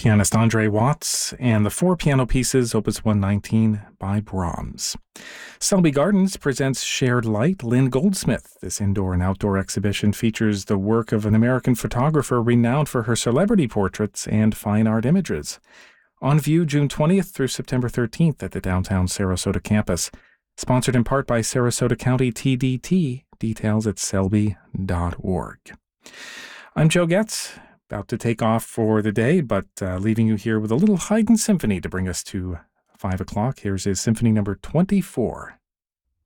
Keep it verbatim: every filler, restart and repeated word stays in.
pianist Andre Watts, and the four piano pieces, Opus one nineteen by Brahms. Selby Gardens presents Shared Light, Lynn Goldsmith. This indoor and outdoor exhibition features the work of an American photographer renowned for her celebrity portraits and fine art images. On view June twentieth through September thirteenth at the downtown Sarasota campus. Sponsored in part by Sarasota County T D T. Details at selby dot org. I'm Joe Getz, about to take off for the day, but uh, leaving you here with a little Haydn symphony to bring us to five o'clock. Here's his symphony number twenty-four.